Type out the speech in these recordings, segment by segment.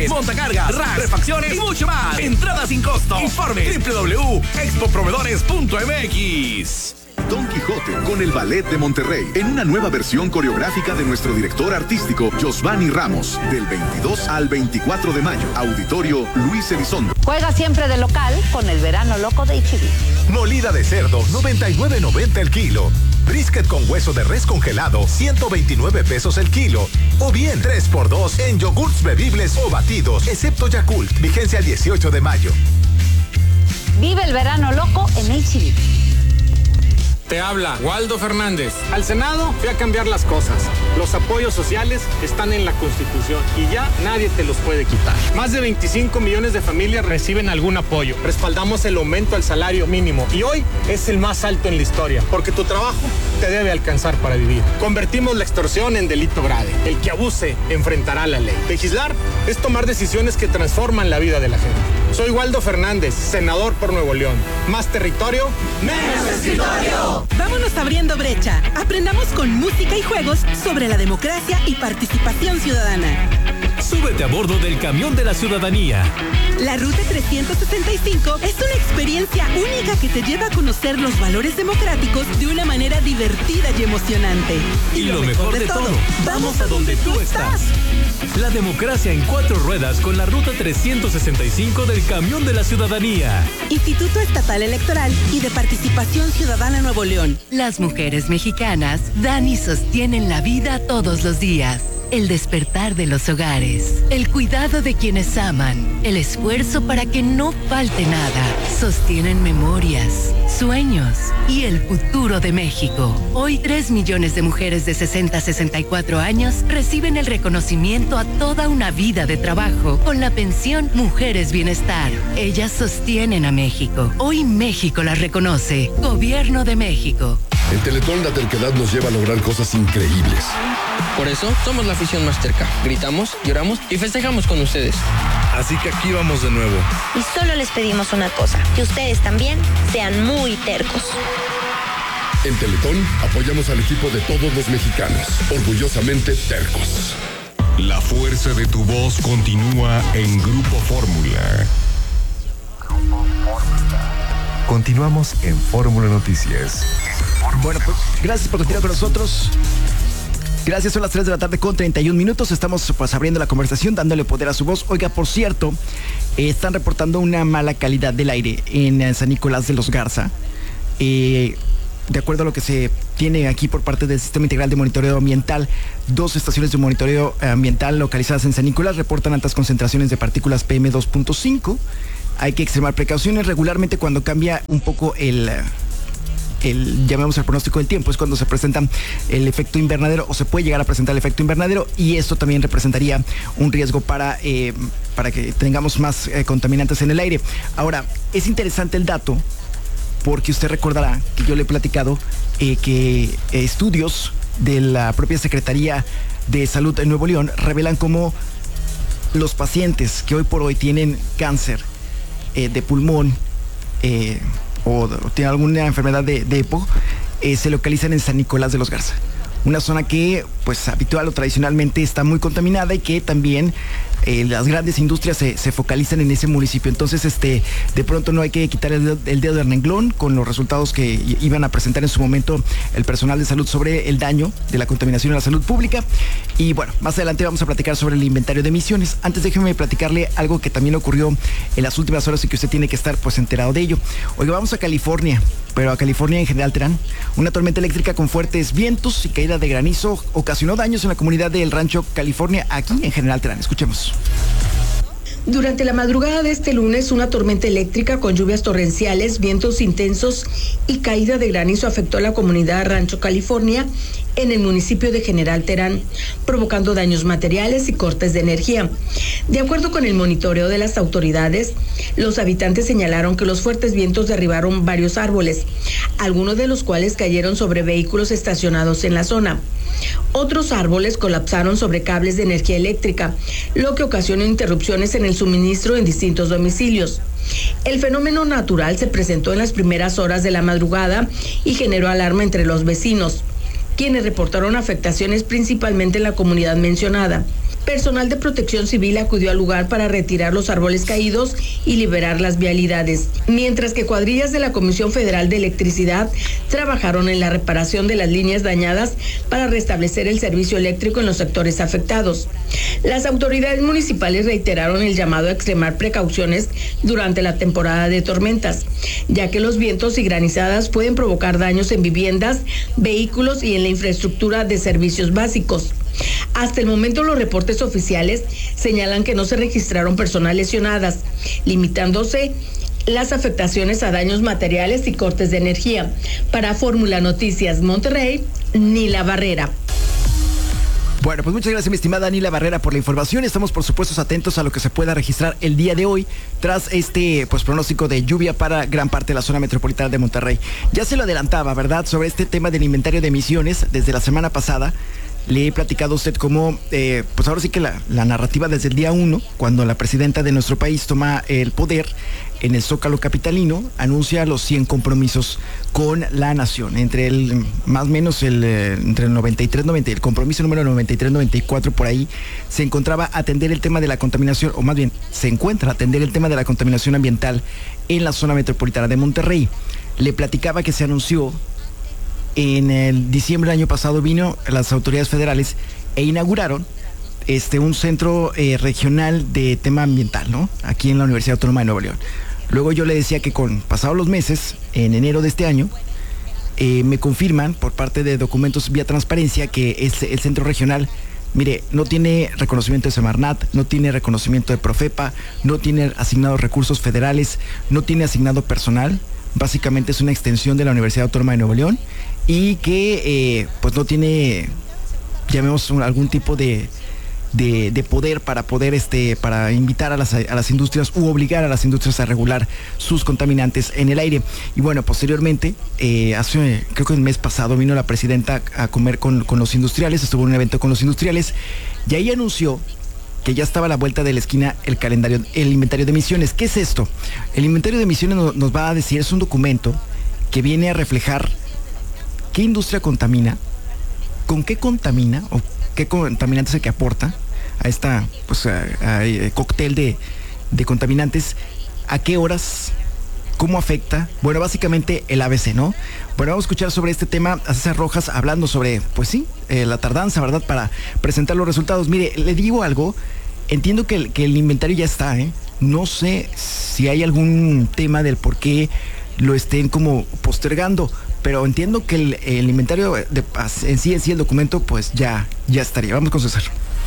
camiones, montacargas, racks, refacciones y mucho más. Entrada sin costo. Informe www.expoproveedores.mx. Don Quijote con el Ballet de Monterrey en una nueva versión coreográfica de nuestro director artístico Josvani Ramos, del 22 al 24 de mayo. Auditorio Luis Elizondo. Juega siempre de local con el verano loco de HB. Molida de cerdo, 99.90 el kilo. Brisket con hueso de res congelado, 129 pesos el kilo. O bien 3x2 en yogurts bebibles o batidos, excepto Yakult. Vigencia el 18 de mayo. Vive el verano loco en HB. Te habla Waldo Fernández. Al Senado fui a cambiar las cosas. Los apoyos sociales están en la Constitución y ya nadie te los puede quitar. Más de 25 millones de familias reciben algún apoyo. Respaldamos el aumento al salario mínimo y hoy es el más alto en la historia, porque tu trabajo te debe alcanzar para vivir. Convertimos la extorsión en delito grave. El que abuse enfrentará la ley. Legislar es tomar decisiones que transforman la vida de la gente. Soy Waldo Fernández, senador por Nuevo León. Más territorio, menos escritorio. Vámonos abriendo brecha. Aprendamos con música y juegos sobre la democracia y participación ciudadana. Súbete a bordo del camión de la ciudadanía. La Ruta 365 es una experiencia única que te lleva a conocer los valores democráticos de una manera divertida y emocionante. Y lo mejor de todo, vamos a donde tú estás. La democracia en 4 ruedas con la Ruta 365 del camión de la ciudadanía. Instituto Estatal Electoral y de Participación Ciudadana Nuevo León. Las mujeres mexicanas dan y sostienen la vida todos los días. El despertar de los hogares, el cuidado de quienes aman, el esfuerzo para que no falte nada, sostienen memorias, sueños y el futuro de México. Hoy 3 millones de mujeres de 60 a 64 años reciben el reconocimiento a toda una vida de trabajo con la pensión Mujeres Bienestar. Ellas sostienen a México. Hoy México las reconoce. Gobierno de México. En Teletón la terquedad nos lleva a lograr cosas increíbles. Por eso somos la afición más terca. Gritamos, lloramos y festejamos con ustedes. Así que aquí vamos de nuevo. Y solo les pedimos una cosa, que ustedes también sean muy tercos. En Teletón apoyamos al equipo de todos los mexicanos, orgullosamente tercos. La fuerza de tu voz continúa en Grupo Fórmula. Continuamos en Fórmula Noticias. Bueno, pues gracias por continuar con nosotros. Gracias, son las 3 de la tarde con 31 minutos. Estamos pues abriendo la conversación, dándole poder a su voz. Oiga, por cierto, están reportando una mala calidad del aire en San Nicolás de los Garza. De acuerdo a lo que se tiene aquí por parte del Sistema Integral de Monitoreo Ambiental, 2 estaciones de monitoreo ambiental localizadas en San Nicolás reportan altas concentraciones de partículas PM2.5. Hay que extremar precauciones regularmente cuando cambia un poco llamemos el pronóstico del tiempo, es cuando se presenta el efecto invernadero o se puede llegar a presentar el efecto invernadero, y esto también representaría un riesgo para que tengamos más contaminantes en el aire. Ahora, es interesante el dato porque usted recordará que yo le he platicado que estudios de la propia Secretaría de Salud en Nuevo León revelan cómo los pacientes que hoy por hoy tienen cáncer de pulmón o tiene alguna enfermedad de EPO, se localizan en San Nicolás de los Garza. Una zona que, pues, habitual o tradicionalmente está muy contaminada y que también las grandes industrias se focalizan en ese municipio. Entonces, de pronto no hay que quitar el dedo del renglón con los resultados que iban a presentar en su momento el personal de salud sobre el daño de la contaminación a la salud pública. Y bueno, más adelante vamos a platicar sobre el inventario de emisiones. Antes déjeme platicarle algo que también ocurrió en las últimas horas y que usted tiene que estar pues enterado de ello. Oiga, vamos a California, pero a California en General Terán. Una tormenta eléctrica con fuertes vientos y caída de granizo ocasionó daños en la comunidad del Rancho California, aquí en General Terán. Escuchemos. Durante la madrugada de este lunes, una tormenta eléctrica con lluvias torrenciales, vientos intensos y caída de granizo afectó a la comunidad Rancho California en el municipio de General Terán, provocando daños materiales y cortes de energía. De acuerdo con el monitoreo de las autoridades, los habitantes señalaron que los fuertes vientos derribaron varios árboles, algunos de los cuales cayeron sobre vehículos estacionados en la zona. Otros árboles colapsaron sobre cables de energía eléctrica, lo que ocasionó interrupciones en el suministro en distintos domicilios. El fenómeno natural se presentó en las primeras horas de la madrugada y generó alarma entre los vecinos, quienes reportaron afectaciones principalmente en la comunidad mencionada. Personal de Protección Civil acudió al lugar para retirar los árboles caídos y liberar las vialidades, mientras que cuadrillas de la Comisión Federal de Electricidad trabajaron en la reparación de las líneas dañadas para restablecer el servicio eléctrico en los sectores afectados. Las autoridades municipales reiteraron el llamado a extremar precauciones durante la temporada de tormentas, ya que los vientos y granizadas pueden provocar daños en viviendas, vehículos y en la infraestructura de servicios básicos. Hasta el momento, los reportes oficiales señalan que no se registraron personas lesionadas, limitándose las afectaciones a daños materiales y cortes de energía. Para Fórmula Noticias Monterrey, Nila Barrera. Bueno, pues muchas gracias, mi estimada Nila Barrera, por la información. Estamos, por supuesto, atentos a lo que se pueda registrar el día de hoy tras este pronóstico de lluvia para gran parte de la zona metropolitana de Monterrey. Ya se lo adelantaba, ¿verdad?, sobre este tema del inventario de emisiones desde la semana pasada. Le he platicado a usted cómo, pues ahora sí que la narrativa desde el día 1, cuando la presidenta de nuestro país toma el poder en el Zócalo capitalino, anuncia los 100 compromisos con la nación. Entre el, más o menos, entre el 93-90, el compromiso número 93-94, por ahí, se encontraba atender el tema de la contaminación, o más bien, se encuentra atender el tema de la contaminación ambiental en la zona metropolitana de Monterrey. Le platicaba que se anunció en el diciembre del año pasado, vino las autoridades federales e inauguraron un centro regional de tema ambiental, ¿no?, aquí en la Universidad Autónoma de Nuevo León. Luego yo le decía que pasados los meses, en enero de este año, me confirman por parte de documentos vía transparencia que el centro regional, mire, no tiene reconocimiento de Semarnat, no tiene reconocimiento de Profepa, no tiene asignados recursos federales, no tiene asignado personal. Básicamente es una extensión de la Universidad Autónoma de Nuevo León y que pues no tiene, llamemos, algún tipo de poder para poder para invitar a las industrias u obligar a las industrias a regular sus contaminantes en el aire. Y bueno, posteriormente, creo que el mes pasado vino la presidenta a comer con los industriales, estuvo en un evento con los industriales y ahí anunció que ya estaba a la vuelta de la esquina el inventario de emisiones. ¿Qué es esto? El inventario de emisiones nos va a decir, es un documento que viene a reflejar qué industria contamina, con qué contamina o qué contaminante es el que aporta a esta cóctel de contaminantes, a qué horas, cómo afecta. Bueno, básicamente el ABC, ¿no? Bueno, vamos a escuchar sobre este tema a César Rojas hablando sobre, pues sí, la tardanza, ¿verdad?, para presentar los resultados. Mire, le digo algo, entiendo que el inventario ya está, no sé si hay algún tema del por qué lo estén como postergando, pero entiendo que el inventario en sí el documento, pues ya estaría. Vamos con César.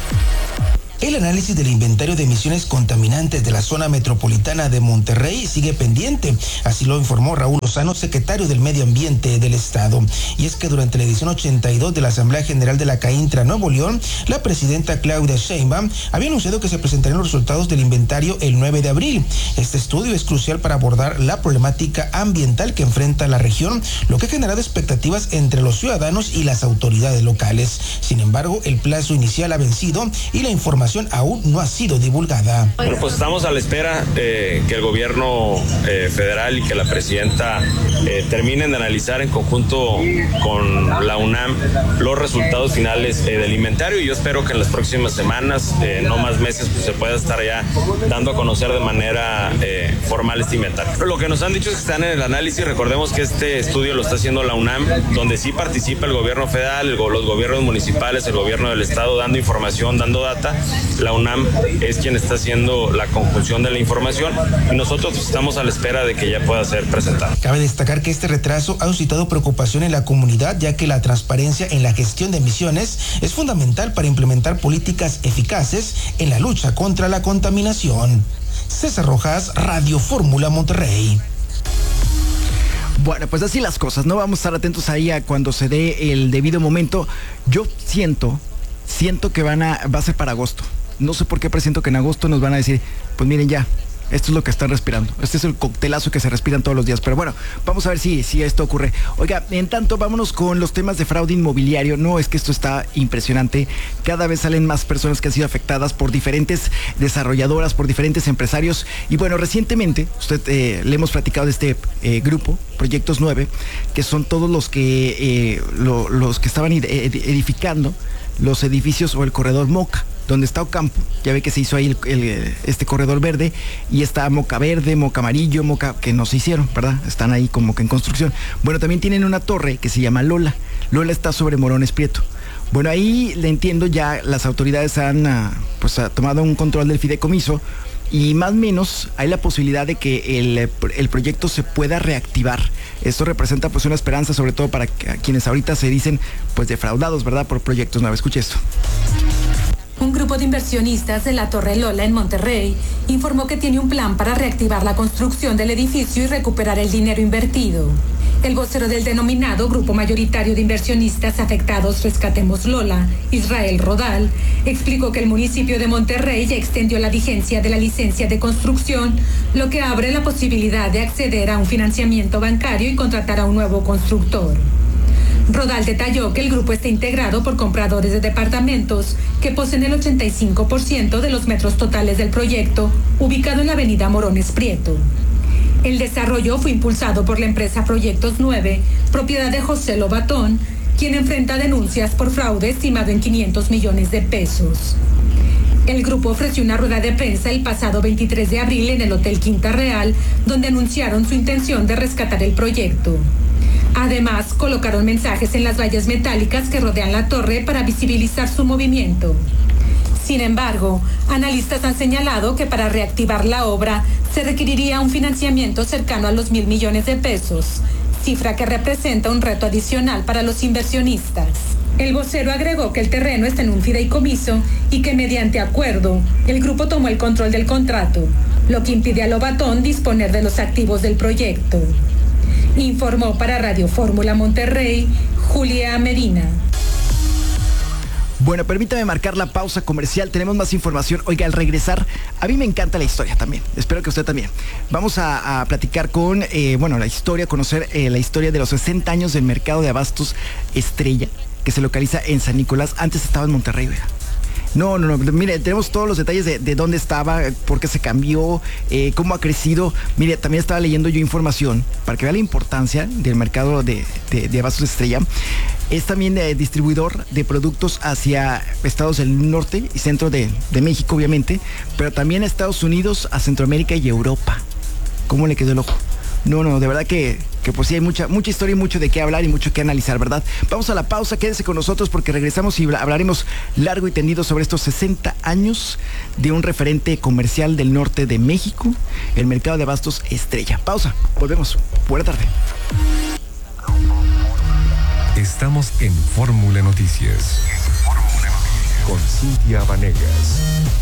El análisis del inventario de emisiones contaminantes de la zona metropolitana de Monterrey sigue pendiente, así lo informó Raúl Lozano, secretario del Medio Ambiente del Estado. Y es que durante la edición 82 de la Asamblea General de la CAINTRA Nuevo León, la presidenta Claudia Sheinbaum había anunciado que se presentarían los resultados del inventario el 9 de abril. Este estudio es crucial para abordar la problemática ambiental que enfrenta la región, lo que ha generado expectativas entre los ciudadanos y las autoridades locales. Sin embargo, el plazo inicial ha vencido y la información aún no ha sido divulgada. Bueno, pues estamos a la espera que el gobierno federal y que la presidenta terminen de analizar en conjunto con la UNAM los resultados finales del inventario, y yo espero que en las próximas semanas, no más meses, pues se pueda estar ya dando a conocer de manera formal este inventario. Pero lo que nos han dicho es que están en el análisis. Recordemos que este estudio lo está haciendo la UNAM, donde sí participa el gobierno federal, los gobiernos municipales, el gobierno del estado, dando información, dando data. La UNAM es quien está haciendo la conjunción de la información y nosotros estamos a la espera de que ya pueda ser presentada. Cabe destacar que este retraso ha suscitado preocupación en la comunidad, ya que la transparencia en la gestión de emisiones es fundamental para implementar políticas eficaces en la lucha contra la contaminación. César Rojas, Radio Fórmula Monterrey. Bueno, pues así las cosas, ¿no? Vamos a estar atentos ahí a cuando se dé el debido momento. Yo siento que va a ser para agosto. No sé por qué presiento que en agosto nos van a decir, pues miren ya, esto es lo que están respirando. Este es el coctelazo que se respiran todos los días. Pero bueno, vamos a ver si esto ocurre. Oiga, en tanto, vámonos con los temas de fraude inmobiliario. No, es que esto está impresionante. Cada vez salen más personas que han sido afectadas por diferentes desarrolladoras, por diferentes empresarios. Y bueno, recientemente, le hemos platicado de este grupo, Proyectos 9, que son todos los que estaban edificando los edificios o el corredor Moca donde está Ocampo, ya ve que se hizo ahí este corredor verde, y está Moca Verde, Moca Amarillo, Moca, que no se hicieron, ¿verdad? Están ahí como que en construcción. Bueno, también tienen una torre que se llama Lola. Lola está sobre Morones Prieto. Bueno, ahí le entiendo, ya las autoridades han tomado un control del fideicomiso, y más o menos hay la posibilidad de que el proyecto se pueda reactivar. Esto representa pues una esperanza, sobre todo para quienes ahorita se dicen pues defraudados, ¿verdad?, por proyectos nuevos. Escuche esto. Un grupo de inversionistas de la Torre Lola en Monterrey informó que tiene un plan para reactivar la construcción del edificio y recuperar el dinero invertido. El vocero del denominado Grupo Mayoritario de Inversionistas Afectados Rescatemos Lola, Israel Rodal, explicó que el municipio de Monterrey ya extendió la vigencia de la licencia de construcción, lo que abre la posibilidad de acceder a un financiamiento bancario y contratar a un nuevo constructor. Rodal detalló que el grupo está integrado por compradores de departamentos que poseen el 85% de los metros totales del proyecto, ubicado en la avenida Morones Prieto. El desarrollo fue impulsado por la empresa Proyectos 9, propiedad de José Lobatón, quien enfrenta denuncias por fraude estimado en 500 millones de pesos. El grupo ofreció una rueda de prensa el pasado 23 de abril en el Hotel Quinta Real, donde anunciaron su intención de rescatar el proyecto. Además, colocaron mensajes en las vallas metálicas que rodean la torre para visibilizar su movimiento. Sin embargo, analistas han señalado que para reactivar la obra se requeriría un financiamiento cercano a los 1.000 millones de pesos, cifra que representa un reto adicional para los inversionistas. El vocero agregó que el terreno está en un fideicomiso y que mediante acuerdo, el grupo tomó el control del contrato, lo que impide a Lobatón disponer de los activos del proyecto. Informó para Radio Fórmula Monterrey, Julia Medina. Bueno, permítame marcar la pausa comercial, tenemos más información. Oiga, al regresar, a mí me encanta la historia también, espero que usted también. Vamos a platicar con, la historia, conocer la historia de los 60 años del mercado de abastos Estrella, que se localiza en San Nicolás. Antes estaba en Monterrey, ¿verdad? No, mire, tenemos todos los detalles de dónde estaba, por qué se cambió, cómo ha crecido. Mire, también estaba leyendo yo información para que vea la importancia del mercado de abastos Estrella. Es también distribuidor de productos hacia estados del norte y centro de México, obviamente, pero también a Estados Unidos, a Centroamérica y Europa. ¿Cómo le quedó el ojo? No, de verdad que pues sí hay mucha historia y mucho de qué hablar y mucho que analizar, ¿verdad? Vamos a la pausa, quédese con nosotros porque regresamos y hablaremos largo y tendido sobre estos 60 años de un referente comercial del norte de México, el mercado de abastos Estrella. Pausa, volvemos. Buena tarde. Estamos en Fórmula Noticias. Con Cintia Vanegas.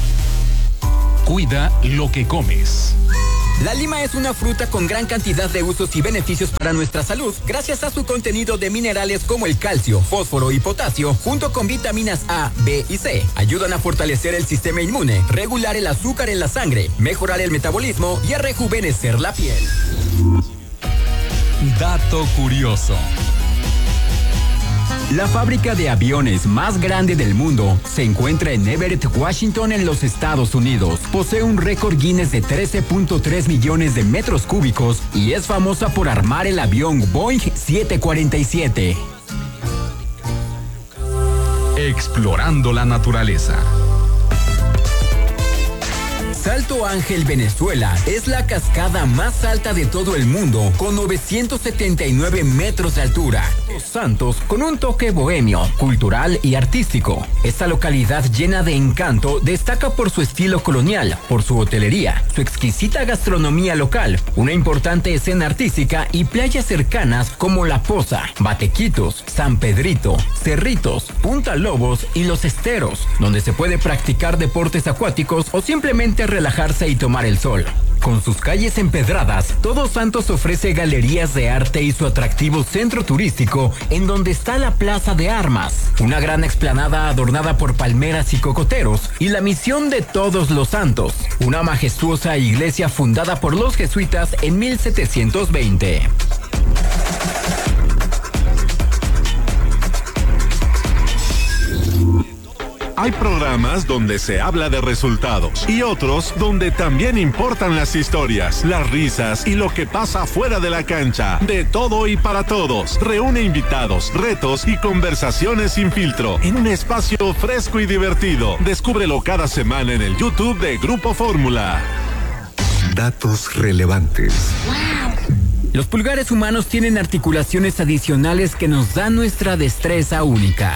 Cuida lo que comes. La lima es una fruta con gran cantidad de usos y beneficios para nuestra salud, gracias a su contenido de minerales como el calcio, fósforo y potasio, junto con vitaminas A, B y C. Ayudan a fortalecer el sistema inmune, regular el azúcar en la sangre, mejorar el metabolismo y a rejuvenecer la piel. Dato curioso. La fábrica de aviones más grande del mundo se encuentra en Everett, Washington, en los Estados Unidos. Posee un récord Guinness de 13.3 millones de metros cúbicos y es famosa por armar el avión Boeing 747. Explorando la naturaleza. Salto Ángel, Venezuela, es la cascada más alta de todo el mundo, con 979 metros de altura. Los Santos, con un toque bohemio, cultural y artístico. Esta localidad llena de encanto destaca por su estilo colonial, por su hotelería, su exquisita gastronomía local, una importante escena artística y playas cercanas como La Poza, Batequitos, San Pedrito, Cerritos, Punta Lobos y Los Esteros, donde se puede practicar deportes acuáticos o simplemente relajarse y tomar el sol. Con sus calles empedradas, Todos Santos ofrece galerías de arte y su atractivo centro turístico, en donde está la Plaza de Armas, una gran explanada adornada por palmeras y cocoteros, y la Misión de Todos los Santos, una majestuosa iglesia fundada por los jesuitas en 1720. Hay programas donde se habla de resultados y otros donde también importan las historias, las risas y lo que pasa fuera de la cancha. De todo y para todos. Reúne invitados, retos y conversaciones sin filtro en un espacio fresco y divertido. Descúbrelo cada semana en el YouTube de Grupo Fórmula. Datos relevantes. Los pulgares humanos tienen articulaciones adicionales que nos dan nuestra destreza única.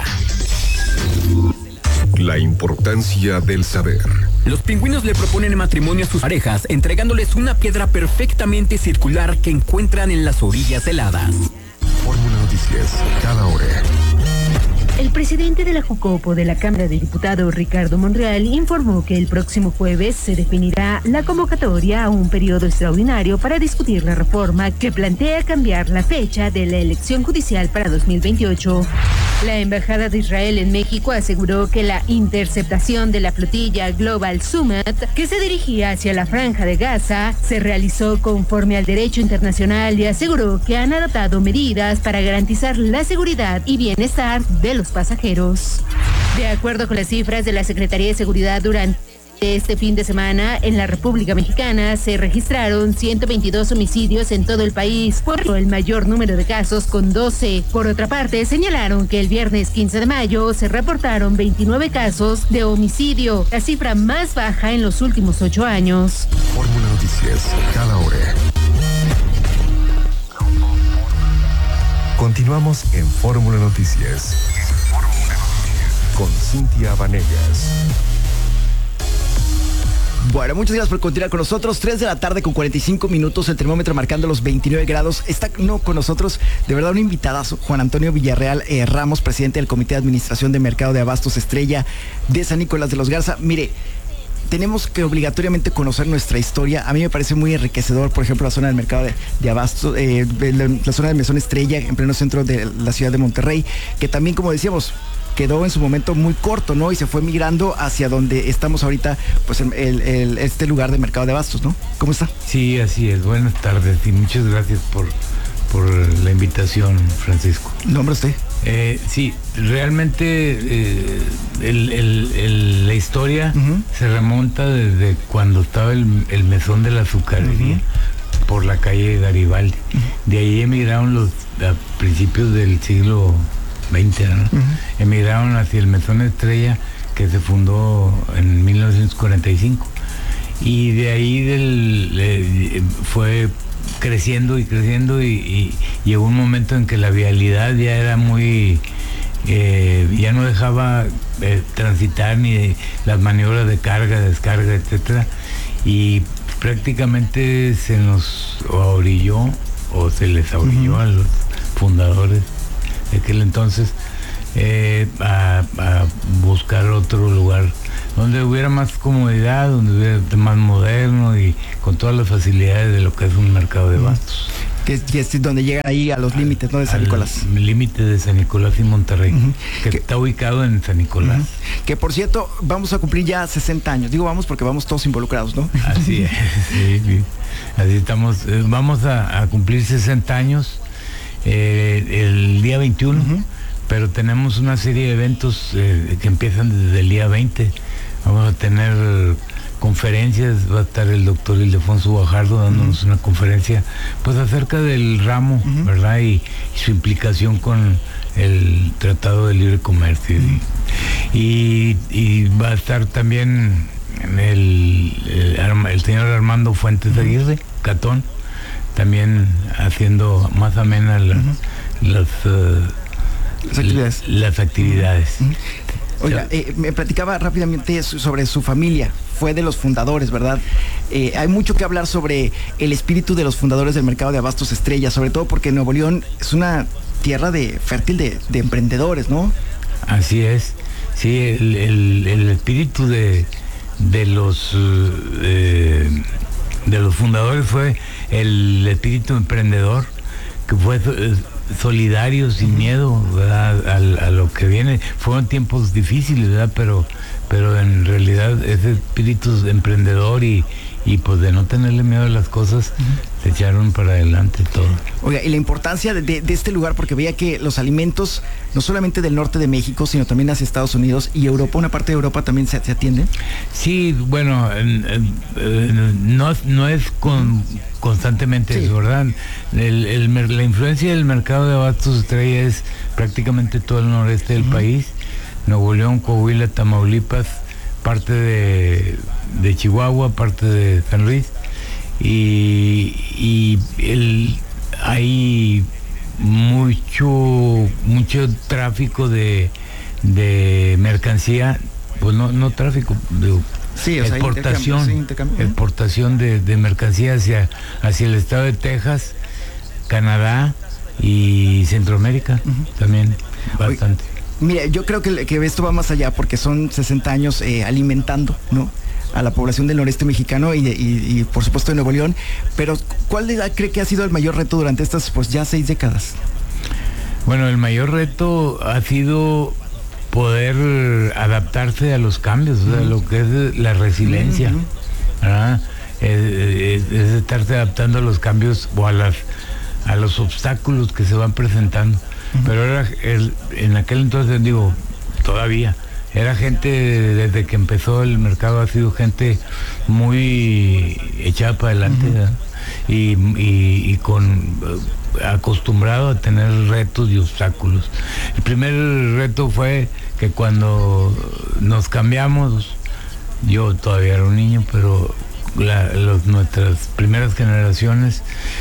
La importancia del saber. Los pingüinos le proponen matrimonio a sus parejas, entregándoles una piedra perfectamente circular que encuentran en las orillas heladas. Fórmula Noticias, cada hora. El presidente de la Jucopo de la Cámara de Diputados, Ricardo Monreal, informó que el próximo jueves se definirá la convocatoria a un periodo extraordinario para discutir la reforma que plantea cambiar la fecha de la elección judicial para 2028. La Embajada de Israel en México aseguró que la interceptación de la flotilla Global Summit, que se dirigía hacia la Franja de Gaza, se realizó conforme al derecho internacional y aseguró que han adoptado medidas para garantizar la seguridad y bienestar de los pasajeros. De acuerdo con las cifras de la Secretaría de Seguridad, durante este fin de semana en la República Mexicana se registraron 122 homicidios en todo el país, por el mayor número de casos con 12. Por otra parte, señalaron que el viernes 15 de mayo se reportaron 29 casos de homicidio, la cifra más baja en los últimos 8 años. Fórmula Noticias, cada hora. Continuamos en Fórmula Noticias. Con Cintia Vanegas. Bueno, muchas gracias por continuar con nosotros. 3 de la tarde con 45 minutos, el termómetro marcando los 29 grados. Está con nosotros, de verdad, un invitadazo, Juan Antonio Villarreal Ramos, presidente del Comité de Administración de Mercado de Abastos Estrella de San Nicolás de los Garza. Mire, tenemos que obligatoriamente conocer nuestra historia. A mí me parece muy enriquecedor, por ejemplo, la zona del mercado de Abastos, la zona del Mesón Estrella, en pleno centro de la ciudad de Monterrey, que también, como decíamos, quedó en su momento muy corto, ¿no? Y se fue migrando hacia donde estamos ahorita, pues este lugar de mercado de abastos, ¿no? ¿Cómo está? Sí, así es. Buenas tardes y muchas gracias por la invitación, Francisco. ¿Nombre usted? Sí, realmente la historia se remonta desde cuando estaba el mesón de la azucarería por la calle Garibaldi. De ahí emigraron a principios del siglo 20, ¿no? Emigraron hacia el Mesón Estrella, que se fundó en 1945, y de ahí fue creciendo y llegó un momento en que la vialidad ya era muy ya no dejaba transitar ni las maniobras de carga, descarga, etcétera, y prácticamente se nos ahorilló o se les ahorilló a los fundadores de aquel entonces a buscar otro lugar donde hubiera más comodidad, donde hubiera más moderno y con todas las facilidades de lo que es un mercado de abastos. Que es donde llegan ahí a los límites, ¿no? De San Nicolás. Límite de San Nicolás y Monterrey, que está ubicado en San Nicolás. Que por cierto, vamos a cumplir ya 60 años. Digo vamos porque vamos todos involucrados, ¿no? Así es, sí. Así estamos, vamos a cumplir 60 años el día 21, pero tenemos una serie de eventos que empiezan desde el día 20. Vamos a tener conferencias, va a estar el doctor Ildefonso Guajardo dándonos una conferencia pues acerca del ramo, ¿verdad? Y su implicación con el Tratado de Libre Comercio. Y va a estar también el señor Armando Fuentes Aguirre, Catón, también haciendo más amenas las actividades. Oiga, me platicaba rápidamente sobre su familia, fue de los fundadores, ¿verdad? Hay mucho que hablar sobre el espíritu de los fundadores del mercado de abastos Estrella, sobre todo porque Nuevo León es una tierra fértil de emprendedores, ¿no? Así es, sí, el espíritu de los fundadores fue el espíritu emprendedor, que fue solidario, sin miedo, ¿verdad? A lo que viene. Fueron tiempos difíciles, ¿verdad? Pero en realidad ese espíritu emprendedor y y pues de no tenerle miedo a las cosas, se echaron para adelante todo. Oiga, y la importancia de este lugar, porque veía que los alimentos, no solamente del norte de México, sino también hacia Estados Unidos y Europa, una parte de Europa también se atiende. Sí, bueno, no es constantemente eso, ¿verdad? La influencia del mercado de abastos estrella es prácticamente todo el noreste del país, Nuevo León, Coahuila, Tamaulipas, parte de Chihuahua, parte de San Luis, y hay mucho tráfico de mercancía, pues no tráfico, sí, exportación de mercancía hacia el estado de Texas, Canadá y Centroamérica, también bastante. Mire, yo creo que esto va más allá porque son 60 años alimentando, ¿no?, a la población del noreste mexicano y por supuesto de Nuevo León, pero ¿cuál cree que ha sido el mayor reto durante estas pues ya 6 décadas? Bueno, el mayor reto ha sido poder adaptarse a los cambios, o sea, lo que es la resiliencia, ¿verdad? Es estarse adaptando a los cambios o a los obstáculos que se van presentando. Pero en aquel entonces, todavía era gente, desde que empezó el mercado, ha sido gente muy echada para adelante, y acostumbrado a tener retos y obstáculos. El primer reto fue que cuando nos cambiamos, yo todavía era un niño, pero nuestras primeras generaciones,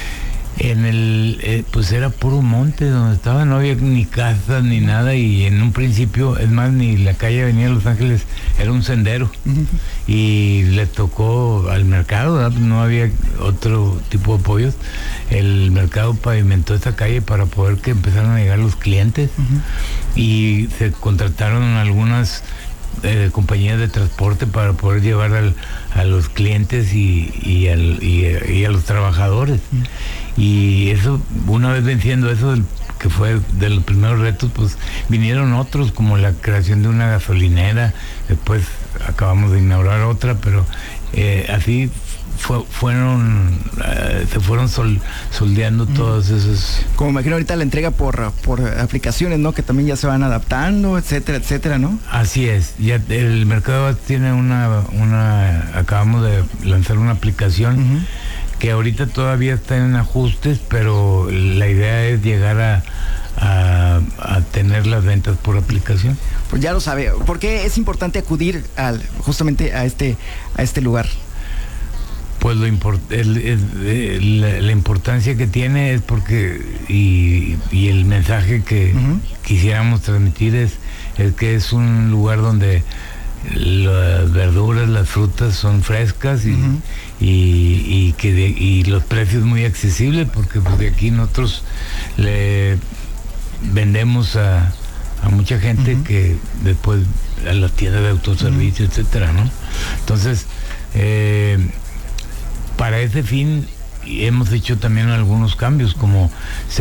pues era puro monte donde estaba, no había ni casas ni nada, y en un principio, es más, ni la calle Avenida Los Ángeles era un sendero, y le tocó al mercado, ¿verdad? No había otro tipo de apoyos. El mercado pavimentó esta calle para poder que empezaran a llegar los clientes, y se contrataron algunas compañías de transporte para poder llevar a los clientes y a los trabajadores. Y eso, una vez venciendo eso, que fue de los primeros retos, pues vinieron otros, como la creación de una gasolinera. Después acabamos de inaugurar otra, pero así se fueron soldeando todos esos. Como imagino ahorita la entrega por aplicaciones, ¿no?, que también ya se van adaptando, etcétera, ¿no? Así es, ya el mercado tiene acabamos de lanzar una aplicación que ahorita todavía está en ajustes, pero la idea es llegar a tener las ventas por aplicación. Pues ya lo sabe. ¿Por qué es importante acudir justamente a este lugar? Pues la importancia que tiene es porque, y el mensaje que quisiéramos transmitir es que es un lugar donde las verduras, las frutas son frescas y los precios muy accesibles, porque pues de aquí nosotros le vendemos a mucha gente que después a las tiendas de autoservicio, etcétera, ¿no? Entonces, para ese fin hemos hecho también algunos cambios, como se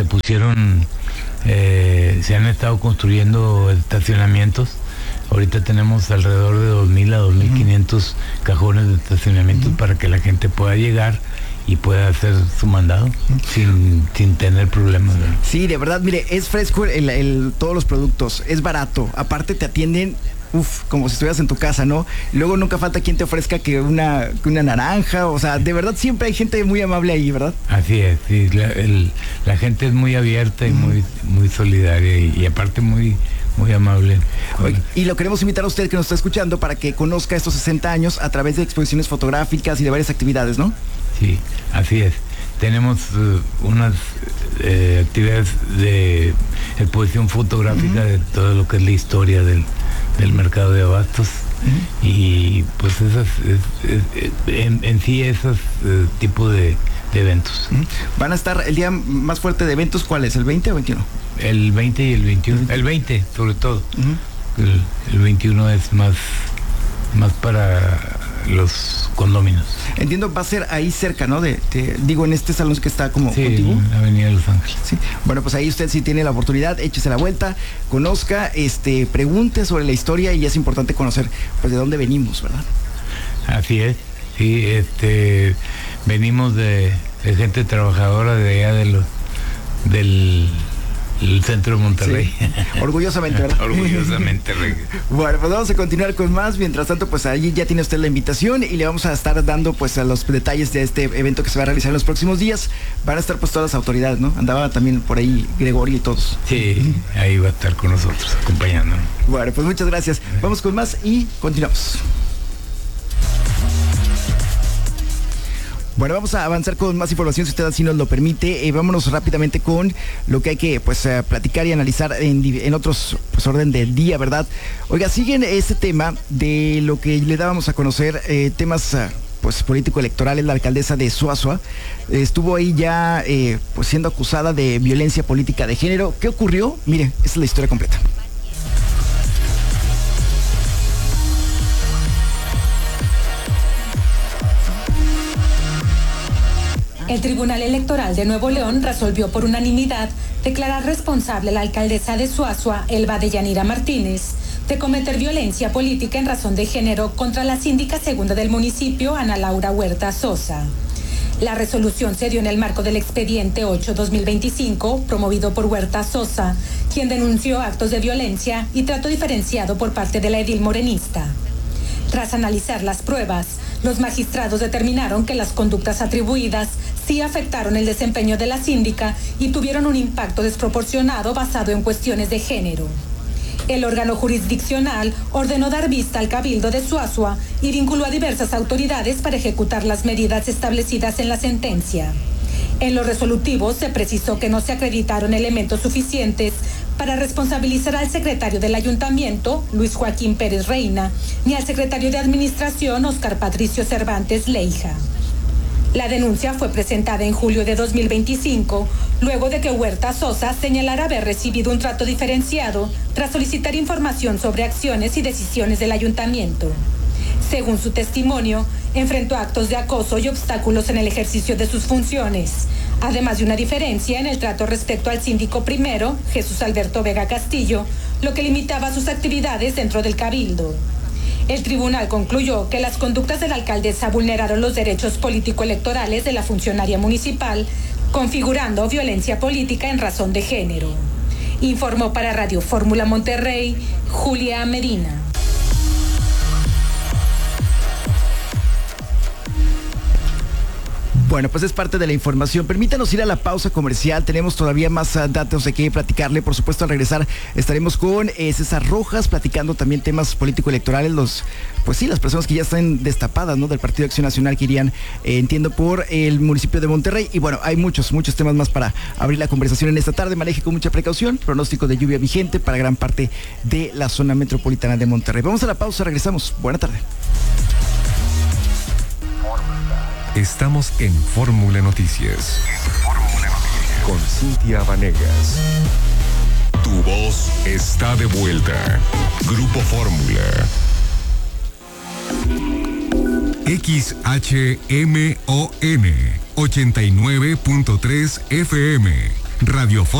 han estado construyendo estacionamientos. Ahorita tenemos alrededor de 2,000 a 2,500 cajones de estacionamientos para que la gente pueda llegar y pueda hacer su mandado sin tener problemas, ¿verdad? Sí, de verdad, mire, es fresco todos los productos, es barato, aparte te atienden como si estuvieras en tu casa, ¿no? Luego nunca falta quien te ofrezca que una naranja, o sea, de verdad siempre hay gente muy amable ahí, ¿verdad? Así es, sí, la gente es muy abierta y muy solidaria y aparte muy amable. Y lo queremos invitar a usted que nos está escuchando para que conozca estos 60 años a través de exposiciones fotográficas y de varias actividades, ¿no? Sí, así es. Tenemos unas actividades de exposición fotográfica de todo lo que es la historia del mercado de abastos, y pues en sí esos tipos de eventos. ¿Van a estar el día más fuerte de eventos? ¿Cuál es? ¿El 20 o 21? El 20 y el 21. El 20 sobre todo. El 21 es más para los condóminos. Entiendo, va a ser ahí cerca, ¿no? Digo, en este salón que está como contigo. En la Avenida Los Ángeles. Sí. Bueno, pues ahí usted, si tiene la oportunidad, échese la vuelta, conozca, pregunte sobre la historia, y es importante conocer pues de dónde venimos, ¿verdad? Así es. Sí, venimos de gente trabajadora de allá del centro de Monterrey. Sí. Orgullosamente, ¿verdad? Orgullosamente. Bueno, pues vamos a continuar con más. Mientras tanto, pues allí ya tiene usted la invitación y le vamos a estar dando pues a los detalles de este evento que se va a realizar en los próximos días. Van a estar pues todas las autoridades, ¿no? Andaba también por ahí Gregorio y todos. Sí, ahí va a estar con nosotros, acompañándonos. Bueno, pues muchas gracias. Vamos con más y continuamos. Bueno, vamos a avanzar con más información, si usted así nos lo permite. Vámonos rápidamente con lo que hay que platicar y analizar en otros orden del día, ¿verdad? Oiga, siguen este tema de lo que le dábamos a conocer, temas político-electorales. La alcaldesa de Suazua estuvo ahí ya siendo acusada de violencia política de género. ¿Qué ocurrió? Mire, esta es la historia completa. El Tribunal Electoral de Nuevo León resolvió por unanimidad declarar responsable a la alcaldesa de Suazua, Elba Deyanira Martínez, de cometer violencia política en razón de género contra la síndica segunda del municipio, Ana Laura Huerta Sosa. La resolución se dio en el marco del expediente 8-2025, promovido por Huerta Sosa, quien denunció actos de violencia y trato diferenciado por parte de la edil morenista. Tras analizar las pruebas, los magistrados determinaron que las conductas atribuidas sí afectaron el desempeño de la síndica y tuvieron un impacto desproporcionado basado en cuestiones de género. El órgano jurisdiccional ordenó dar vista al Cabildo de Suazua y vinculó a diversas autoridades para ejecutar las medidas establecidas en la sentencia. En los resolutivos se precisó que no se acreditaron elementos suficientes para responsabilizar al secretario del ayuntamiento, Luis Joaquín Pérez Reina, ni al secretario de Administración, Óscar Patricio Cervantes Leija. La denuncia fue presentada en julio de 2025, luego de que Huerta Sosa señalara haber recibido un trato diferenciado tras solicitar información sobre acciones y decisiones del ayuntamiento. Según su testimonio, enfrentó actos de acoso y obstáculos en el ejercicio de sus funciones, además de una diferencia en el trato respecto al síndico primero, Jesús Alberto Vega Castillo, lo que limitaba sus actividades dentro del cabildo. El tribunal concluyó que las conductas de la alcaldesa vulneraron los derechos político-electorales de la funcionaria municipal, configurando violencia política en razón de género. Informó para Radio Fórmula Monterrey, Julia Medina. Bueno, pues es parte de la información. Permítanos ir a la pausa comercial. Tenemos todavía más datos de qué platicarle. Por supuesto, al regresar estaremos con César Rojas platicando también temas político-electorales. Las personas que ya están destapadas, ¿no? Del Partido de Acción Nacional que irían, entiendo, por el municipio de Monterrey. Y bueno, hay muchos temas más para abrir la conversación en esta tarde. Maneje con mucha precaución. Pronóstico de lluvia vigente para gran parte de la zona metropolitana de Monterrey. Vamos a la pausa, regresamos. Buena tarde. Estamos en Fórmula Noticias. Con Cintia Vanegas. Tu voz está de vuelta. Grupo Fórmula. XHMON 89.3 FM. Radio Fórmula.